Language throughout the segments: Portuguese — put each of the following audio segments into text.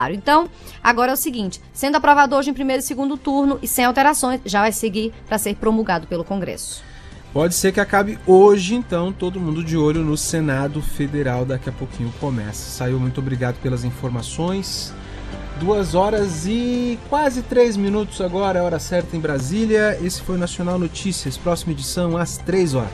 Então, agora é o seguinte, sendo aprovado hoje em primeiro e segundo turno e sem alterações, já vai seguir para ser promulgado pelo Congresso. Pode ser que acabe hoje, então, todo mundo de olho no Senado Federal, daqui a pouquinho começa. Saiu, muito obrigado pelas informações. 2 horas e quase 3 minutos agora, é hora certa em Brasília. Esse foi o Nacional Notícias, próxima edição às 3 horas.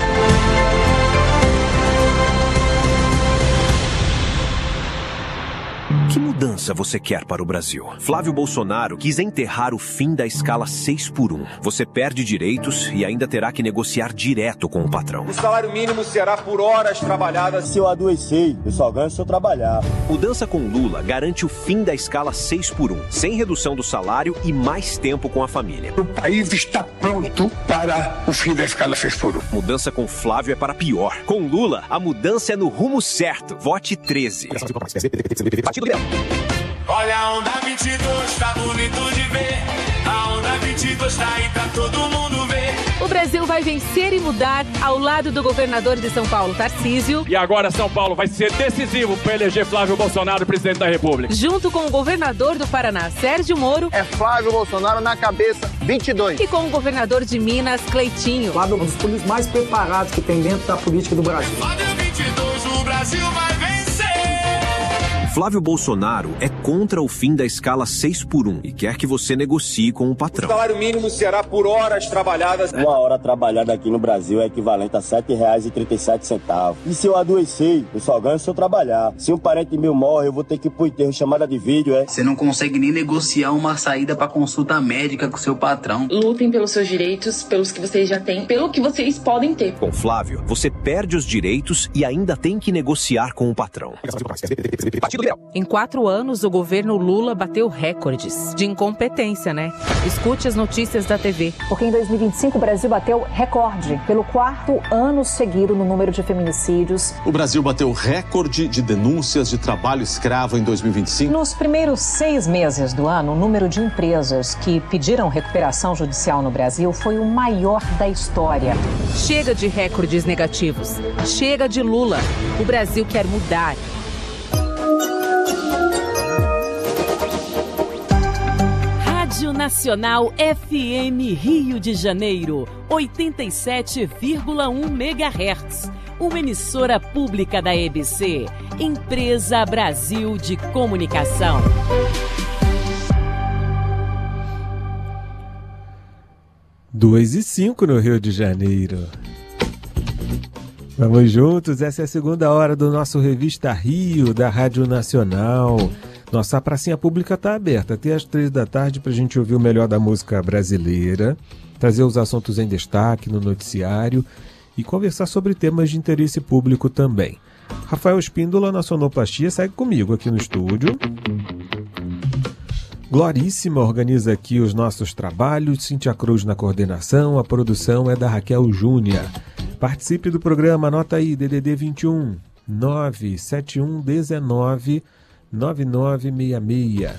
Que mudança você quer para o Brasil? Flávio Bolsonaro quis enterrar o fim da escala 6x1. Você perde direitos e ainda terá que negociar direto com o patrão. O salário mínimo será por horas trabalhadas. Se eu adoecer, eu só ganho se eu trabalhar. Mudança com Lula garante o fim da escala 6x1, sem redução do salário e mais tempo com a família. O país está pronto para o fim da escala 6x1. Mudança com Flávio é para pior. Com Lula, a mudança é no rumo certo. Vote 13. Olha a onda 22, tá bonito de ver. A onda 22 tá aí pra todo mundo ver. O Brasil vai vencer e mudar ao lado do governador de São Paulo, Tarcísio. E agora São Paulo vai ser decisivo para eleger Flávio Bolsonaro presidente da República. Junto com o governador do Paraná, Sérgio Moro. É Flávio Bolsonaro na cabeça, 22. E com o governador de Minas, Cleitinho. Flávio é um dos políticos mais preparados que tem dentro da política do Brasil. Flávio 22, o Brasil vai vencer. Flávio Bolsonaro é contra o fim da escala 6x1 e quer que você negocie com o patrão. O salário mínimo será por horas trabalhadas. Uma hora trabalhada aqui no Brasil é equivalente a R$ 7,37. E se eu adoecer, eu só ganho se eu trabalhar. Se um parente meu morre, eu vou ter que ir pro enterro, chamada de vídeo, Você não consegue nem negociar uma saída para consulta médica com seu patrão. Lutem pelos seus direitos, pelos que vocês já têm, pelo que vocês podem ter. Com Flávio, você perde os direitos e ainda tem que negociar com o patrão. Em 4 anos, o governo Lula bateu recordes de incompetência, né? Escute as notícias da TV. Porque em 2025 o Brasil bateu recorde pelo 4º ano seguido no número de feminicídios. O Brasil bateu recorde de denúncias de trabalho escravo em 2025. Nos primeiros 6 meses do ano, o número de empresas que pediram recuperação judicial no Brasil foi o maior da história. Chega de recordes negativos. Chega de Lula. O Brasil quer mudar. Rádio Nacional FM Rio de Janeiro, 87,1 MHz. Uma emissora pública da EBC, Empresa Brasil de Comunicação. 2h05 no Rio de Janeiro. Vamos juntos, essa é a segunda hora do nosso Revista Rio, da Rádio Nacional. Nossa pracinha pública está aberta até às 3 da tarde para a gente ouvir o melhor da música brasileira, trazer os assuntos em destaque no noticiário e conversar sobre temas de interesse público também. Rafael Espíndola, na sonoplastia, segue comigo aqui no estúdio. Gloríssima organiza aqui os nossos trabalhos, Cíntia Cruz na coordenação, a produção é da Raquel Júnior. Participe do programa, anota aí, DDD 21 97119 9966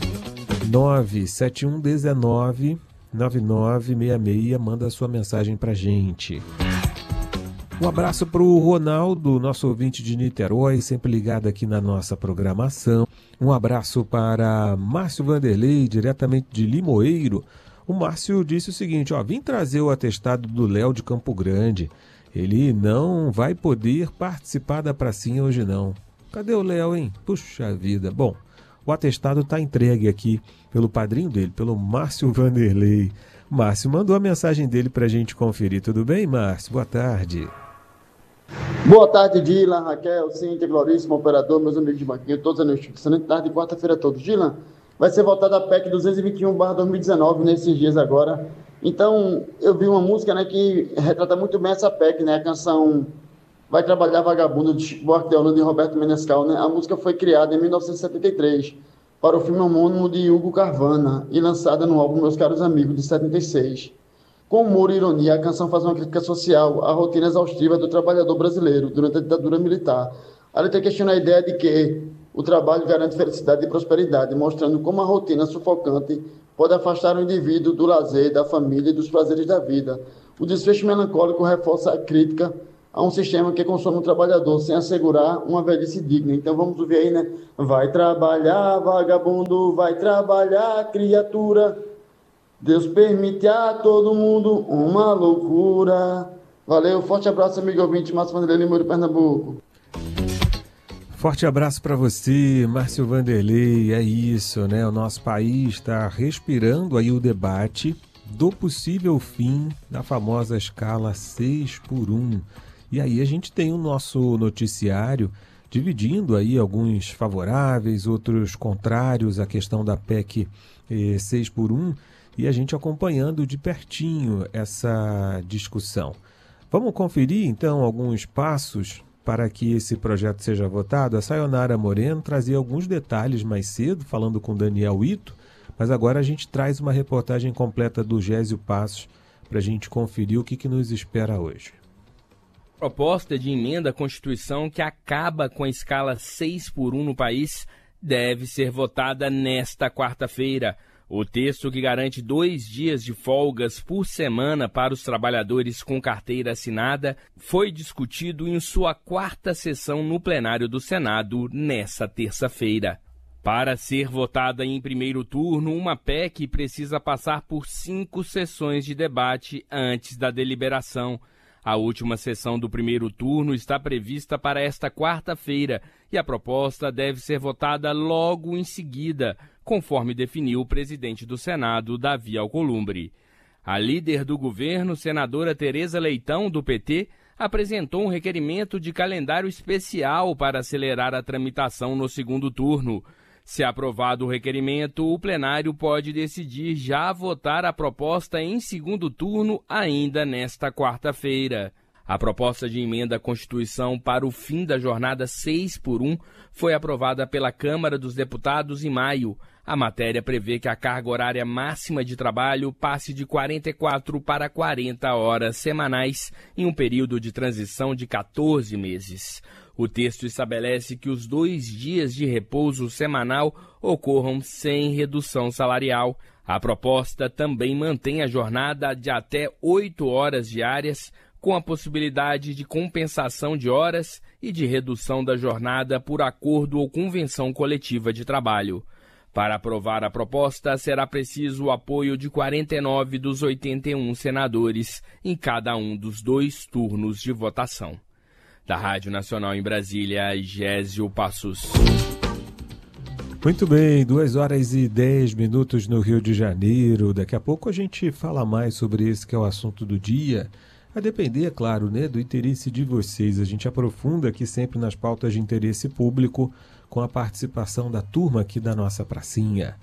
97119 9966, manda sua mensagem pra gente. Um abraço para o Ronaldo, nosso ouvinte de Niterói, sempre ligado aqui na nossa programação. Um abraço para Márcio Vanderlei, diretamente de Limoeiro. O Márcio disse o seguinte, vim trazer o atestado do Léo de Campo Grande. Ele não vai poder participar da pracinha hoje não. Cadê o Léo, hein? Puxa vida. Bom, o atestado está entregue aqui pelo padrinho dele, pelo Márcio Vanderlei. Márcio mandou a mensagem dele para a gente conferir. Tudo bem, Márcio? Boa tarde. Boa tarde, Dilan, Raquel, Cíntia, Gloríssimo, operador, meus amigos de banquinho, todos a noite. Excelente tarde, quarta-feira a todos. Dilan, vai ser votada a PEC 221/2019 nesses dias agora. Então, eu vi uma música, né, que retrata muito bem essa PEC, né, a canção Vai Trabalhar Vagabundo, de Chico Buarque de Holanda e Roberto Menescal, né? A música foi criada em 1973 para o filme homônimo de Hugo Carvana e lançada no álbum Meus Caros Amigos, de 76. Com humor e ironia, a canção faz uma crítica social à rotina exaustiva do trabalhador brasileiro durante a ditadura militar. A letra questiona a ideia de que o trabalho garante felicidade e prosperidade, mostrando como a rotina sufocante pode afastar o indivíduo do lazer, da família e dos prazeres da vida. O desfecho melancólico reforça a crítica a um sistema que consome o trabalhador, sem assegurar uma velhice digna. Então vamos ouvir aí, né? Vai trabalhar, vagabundo, vai trabalhar, criatura. Deus permite a todo mundo uma loucura. Valeu, forte abraço, amigo ouvinte, Márcio Vanderlei Lima de Pernambuco. Forte abraço para você, Márcio Vanderlei. É isso, né? O nosso país está respirando aí o debate do possível fim da famosa escala 6x1. E aí a gente tem o nosso noticiário dividindo aí alguns favoráveis, outros contrários à questão da PEC 6x1 e a gente acompanhando de pertinho essa discussão. Vamos conferir então alguns passos para que esse projeto seja votado. A Sayonara Moreno trazia alguns detalhes mais cedo, falando com Daniel Ito, mas agora a gente traz uma reportagem completa do Gésio Passos para a gente conferir o que nos espera hoje. Proposta de emenda à Constituição que acaba com a escala 6x1 no país deve ser votada nesta quarta-feira. O texto, que garante 2 dias de folgas por semana para os trabalhadores com carteira assinada, foi discutido em sua 4ª sessão no plenário do Senado nesta terça-feira. Para ser votada em primeiro turno, uma PEC precisa passar por 5 sessões de debate antes da deliberação. A última sessão do primeiro turno está prevista para esta quarta-feira e a proposta deve ser votada logo em seguida, conforme definiu o presidente do Senado, Davi Alcolumbre. A líder do governo, senadora Tereza Leitão, do PT, apresentou um requerimento de calendário especial para acelerar a tramitação no segundo turno. Se aprovado o requerimento, o plenário pode decidir já votar a proposta em segundo turno ainda nesta quarta-feira. A proposta de emenda à Constituição para o fim da jornada 6x1 foi aprovada pela Câmara dos Deputados em maio. A matéria prevê que a carga horária máxima de trabalho passe de 44 para 40 horas semanais em um período de transição de 14 meses. O texto estabelece que os 2 dias de repouso semanal ocorram sem redução salarial. A proposta também mantém a jornada de até 8 horas diárias, com a possibilidade de compensação de horas e de redução da jornada por acordo ou convenção coletiva de trabalho. Para aprovar a proposta, será preciso o apoio de 49 dos 81 senadores em cada um dos 2 turnos de votação. Da Rádio Nacional em Brasília, Gésio Passos. Muito bem, 2h10 no Rio de Janeiro. Daqui a pouco a gente fala mais sobre esse que é o assunto do dia. A depender, claro, né, do interesse de vocês. A gente aprofunda aqui sempre nas pautas de interesse público com a participação da turma aqui da nossa pracinha.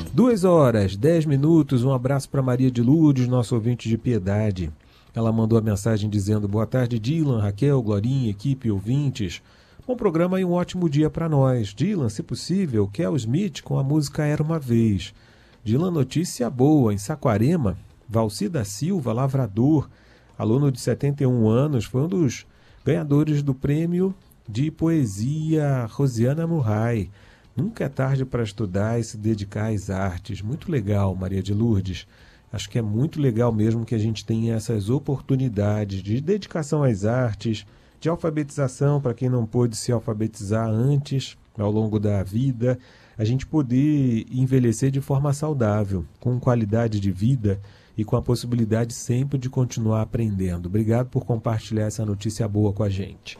2h10, um abraço para Maria de Lourdes, nosso ouvinte de Piedade. Ela mandou a mensagem dizendo: boa tarde, Dylan, Raquel, Glorinha, equipe, ouvintes. Bom programa e um ótimo dia para nós. Dylan, se possível, Kel Smith com a música Era Uma Vez. Dylan, notícia boa. Em Saquarema, Valci da Silva, lavrador, aluno de 71 anos, foi um dos ganhadores do prêmio de poesia Rosiana Murray. Nunca é tarde para estudar e se dedicar às artes. Muito legal, Maria de Lourdes. Acho que é muito legal mesmo que a gente tenha essas oportunidades de dedicação às artes, de alfabetização para quem não pôde se alfabetizar antes, ao longo da vida, a gente poder envelhecer de forma saudável, com qualidade de vida e com a possibilidade sempre de continuar aprendendo. Obrigado por compartilhar essa notícia boa com a gente.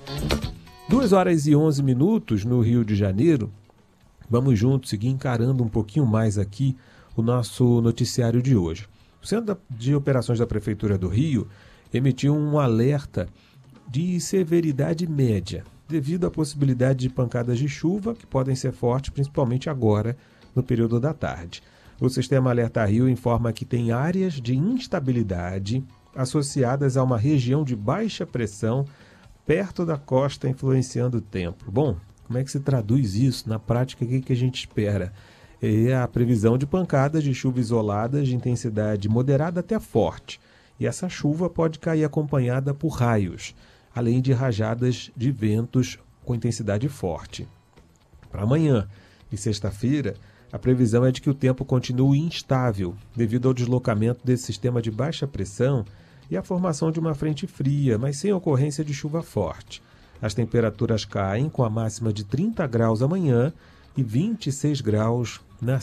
2h11 no Rio de Janeiro. Vamos juntos seguir encarando um pouquinho mais aqui o nosso noticiário de hoje. O Centro de Operações da Prefeitura do Rio emitiu um alerta de severidade média, devido à possibilidade de pancadas de chuva, que podem ser fortes, principalmente agora, no período da tarde. O Sistema Alerta Rio informa que tem áreas de instabilidade associadas a uma região de baixa pressão perto da costa, influenciando o tempo. Bom, como é que se traduz isso na prática? O que a gente espera? É a previsão de pancadas de chuva isoladas de intensidade moderada até forte. E essa chuva pode cair acompanhada por raios, além de rajadas de ventos com intensidade forte. Para amanhã e sexta-feira, a previsão é de que o tempo continue instável devido ao deslocamento desse sistema de baixa pressão e a formação de uma frente fria, mas sem ocorrência de chuva forte. As temperaturas caem com a máxima de 30 graus amanhã e 26 graus na